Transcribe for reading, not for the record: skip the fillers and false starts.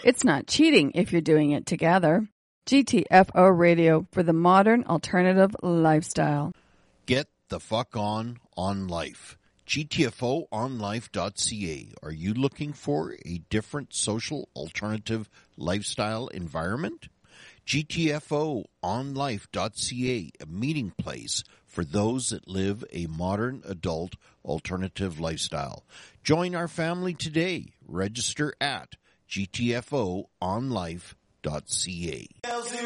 It's not cheating if you're doing it together. GTFO Radio for the modern alternative lifestyle. Get the fuck on life. GTFOonlife.ca. Are you looking for a different social alternative lifestyle environment? GTFOonlife.ca, a meeting place for those that live a modern adult alternative lifestyle. Join our family today. Register at GTFOonlife.ca.